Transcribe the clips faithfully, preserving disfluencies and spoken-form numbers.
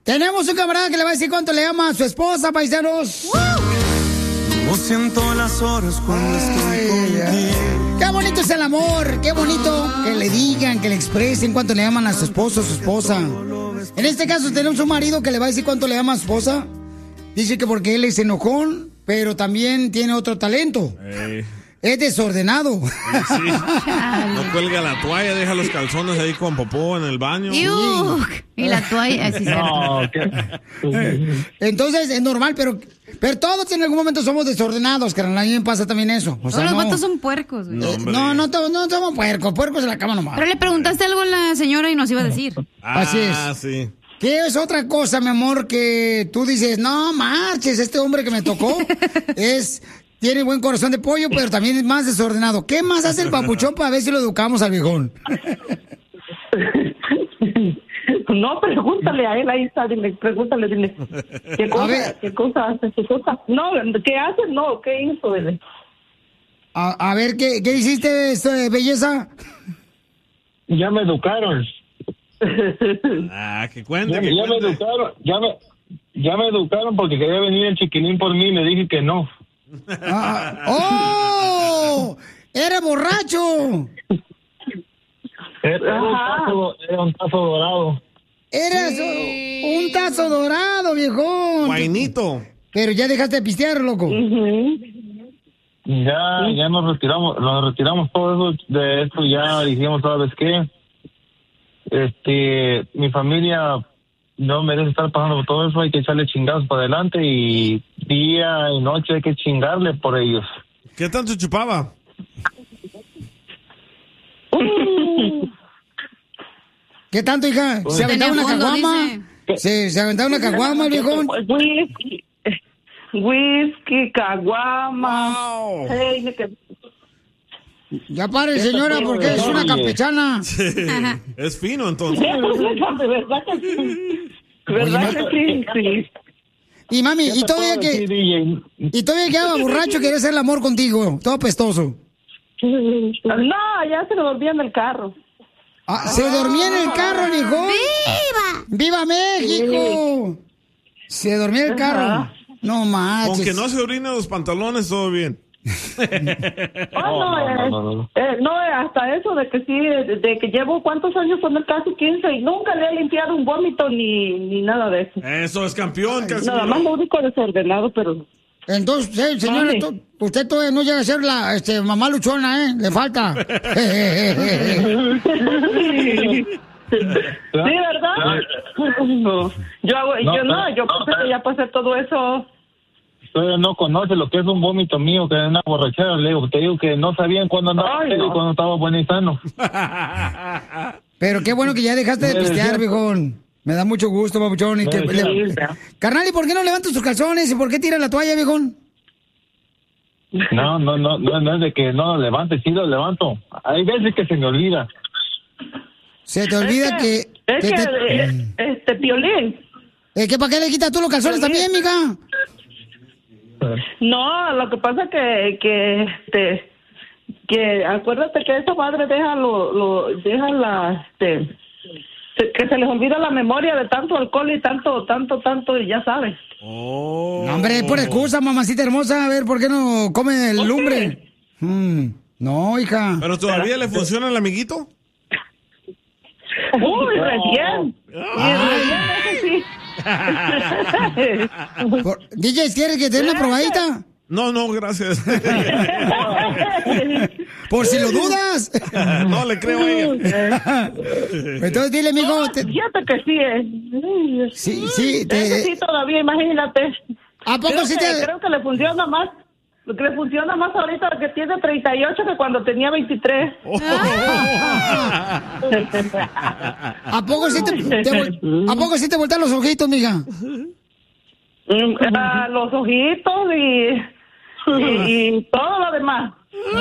Tenemos un camarada que le va a decir cuánto le ama a su esposa, paisanos. No siento las horas cuando estoy contigo. Qué bonito es el amor, qué bonito que le digan, que le expresen cuánto le aman a su esposo o su esposa. En este caso tenemos un marido que le va a decir cuánto le ama a su esposa. Dice que porque él es enojón, pero también tiene otro talento. Hey. Es desordenado. Sí, sí. No cuelga la toalla, deja los calzones ahí con popó en el baño. ¡Iu! Y la toalla, así No, ¿qué? Entonces es normal, pero pero todos en algún momento somos desordenados, carnal. A mí me pasa también eso. O sea, Todos los no, vatos son puercos, güey. eh, no, no, to- no somos puercos, puercos en la cama nomás. Pero le preguntaste algo a la señora y nos iba a decir. Ah, Así es. sí. ¿Qué es otra cosa, mi amor, que tú dices, no marches, este hombre que me tocó es... Tiene buen corazón de pollo, pero también es más desordenado. ¿Qué más hace el papuchón para ver si lo educamos al viejón? No, pregúntale a él, ahí está, dile, pregúntale, dile. ¿Qué cosa, ¿qué cosa hace su cosa? No, ¿qué hace? No, ¿qué hizo? Dile. A, a ver, ¿qué, qué hiciste, este, belleza? Ya me educaron. Ah, que cuente, Ya, que ya me cuente. educaron, ya me, ya me educaron porque quería venir el chiquilín por mí y le dije que no. Ah, ¡oh! ¡Era borracho! Era un, tazo, era un tazo dorado. Eras un tazo dorado, viejón. Guainito. Pero ya dejaste de pistear, loco. Ya, ya nos retiramos, nos retiramos todo eso de esto, ya dijimos, ¿sabes qué? Este, mi familia no merece estar pasando por todo eso, hay que echarle chingados para adelante y día y noche hay que chingarle por ellos. ¿Qué tanto chupaba? ¿Qué tanto, hija? ¿Se aventaba una caguama? ¿Se, ¿Se aventaba una caguama, el viejón? Whisky, whisky, caguama. Wow. Hey, que... Ya pare, señora, porque es una campechana. Sí. Es fino, entonces. ¿Verdad que sí? ¿Verdad que sí? Sí. Y mami, y todavía que... Y todavía quedaba borracho, quería hacer el amor contigo, todo pestoso. No, ya se lo dormía en el carro. Ah, se dormía en el carro, viejón. ¡Viva! ¡Viva México! Se dormía en el carro. No manches. Aunque no se orina los pantalones, todo bien. Oh, no, eh, no, no, no. eh, no, eh, hasta eso de que sí, de, de que llevo cuántos años con él, casi quince, y nunca le he limpiado un vómito ni, ni nada de eso. Eso es campeón, Nada Casimiro. más lo único desordenado, pero... Entonces, eh, señora, Mande. to- usted todavía no llega a ser la este, mamá luchona, ¿eh? Le falta. Sí, ¿verdad? No. Yo hago, No, yo no, no, yo no, pensé que ya pasé todo eso. Todavía no conoce lo que es un vómito mío, que es una borrachera. Le digo, te digo que no sabían cuándo andaba Ay, pedo no. y cuándo estaba bueno y sano. Pero qué bueno que ya dejaste de pistear, viejón. Me da mucho gusto, papuchón. Y que, Sí, le- sí. Carnal, ¿y por qué no levantas tus calzones? ¿Y por qué tiras la toalla, viejón? No, no, no, no, no es de que no lo levante, sí lo levanto. Hay veces que se me olvida. Se te olvida es que... que, es que que, te- eh, este, Piolín. Eh, ¿que para qué le quitas tú los calzones también, mija? No, lo que pasa que, que, este, que acuérdate que esa madre deja lo, lo, deja la, este, se- que se les olvida la memoria de tanto alcohol y tanto, tanto, tanto, y ya sabes. Oh. No, hombre, por excusa, mamacita hermosa. A ver, ¿por qué no come el ¿Por qué? lumbre? Mm, no, hija. ¿Pero todavía le funciona el amiguito? Uy, recién. Y recién, eso sí. Por- D J, ¿quieres que te dé una probadita? No, no, gracias. Por si lo dudas. No le creo a ella. Entonces dile, mijo. te- Fíjate que sí, eh. Sí, sí, Ese te- sí todavía, imagínate. ¿A poco creo sí que, te- Creo que le funciona más. Lo que le funciona más ahorita que tiene treinta y ocho que cuando tenía veintitrés. ¿A poco sí te, te vol- ¿A poco sí te voltean los ojitos, mija? Mm, ah, los ojitos y, y, y todo lo demás.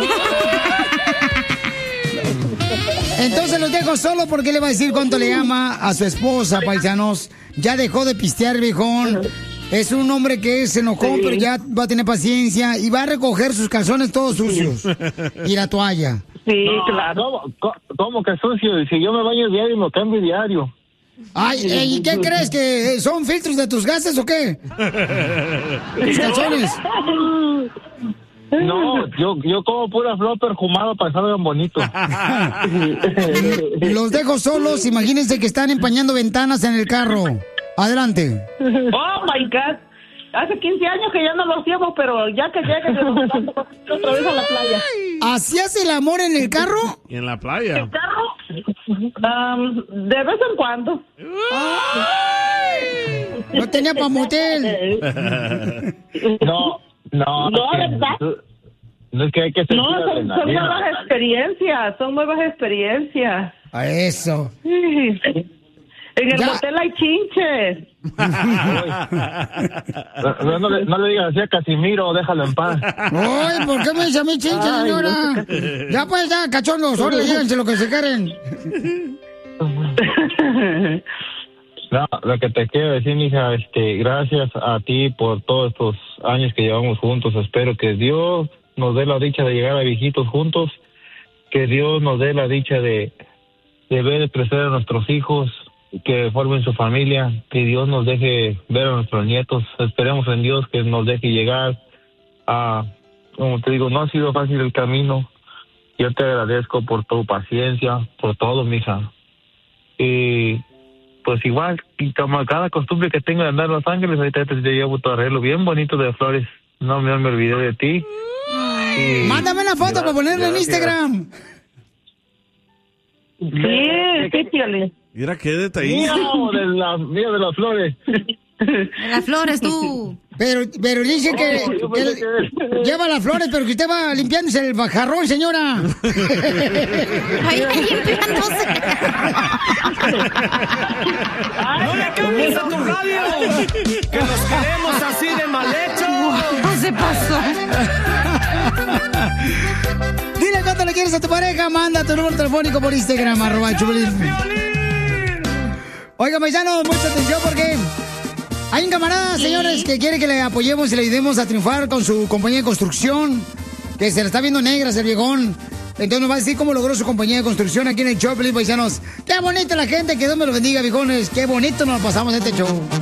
Entonces los dejo solo porque le va a decir cuánto le ama a su esposa, paisanos. Ya dejó de pistear, viejón. Es un hombre que se enojó, Sí. pero ya va a tener paciencia y va a recoger sus calzones todos sucios. Y la toalla. Sí, No, claro. ¿Cómo, cómo- cómo que sucio? Si yo me baño diario y me cambio diario. Ay, ¿y qué crees? ¿Que son filtros de tus gases o qué? ¿Tus calzones? No, yo, yo como pura flor perfumada para que salgan bonitos. Los dejo solos, imagínense que están empañando ventanas en el carro. Adelante. Oh, my God. Hace quince años que ya no lo hacíamos, pero ya que llegue nos vamos otra vez a la playa. ¿Hacías el amor en el carro? ¿Y en la playa? ¿El carro? Um, de vez en cuando. Ay, no tenía pa' motel. No, no. No, es que- ¿verdad? No es que hay que sentir No, son, son adrenalina. nuevas experiencias, son nuevas experiencias. A eso. Sí. En el Ya. motel hay chinches. No, no le, no le digas así a Casimiro, déjalo en paz. Ay, ¿por qué me dice a mí chinche, Ay, señora? Ya pues, ya, cachondos, ahora llévense lo que se quieren. No, lo que te quiero decir, mija, este, gracias a ti por todos estos años que llevamos juntos. Espero que Dios nos dé la dicha de llegar a viejitos juntos, que Dios nos dé la dicha de, de ver crecer a nuestros hijos, que formen su familia, que Dios nos deje ver a nuestros nietos. Esperemos en Dios que nos deje llegar a, como te digo, no ha sido fácil el camino. Yo te agradezco por tu paciencia, por todo, mija. Y pues igual, y como cada costumbre que tengo de andar en Los Ángeles, ahorita te, te llevo tu arreglo bien bonito de flores. No me, me olvidé de ti. Y Mándame una foto para ponerla en gracias. Instagram. Sí, sí, Piolín. Mira qué detallista. Mira, de la, mira de las flores. De las flores, tú. Pero, pero dice que, yo que pensé que- lleva las flores, pero que usted va limpiándose el jarrón, señora. Ahí limpiándose. ¡No le cambies a tu radio! ¡Que los queremos así de mal hecho! No se pasó. Dile cuánto le quieres a tu pareja, manda tu número telefónico por Instagram, arroba Chupilín. Oiga, paisanos, mucha atención porque hay un camarada, señores, que quiere que le apoyemos y le ayudemos a triunfar con su compañía de construcción, que se le está viendo negras el viejón. Entonces nos va a decir cómo logró su compañía de construcción aquí en el show, Pelín, paisanos. Qué bonita la gente, que Dios me lo bendiga, viejones. Qué bonito nos pasamos este show.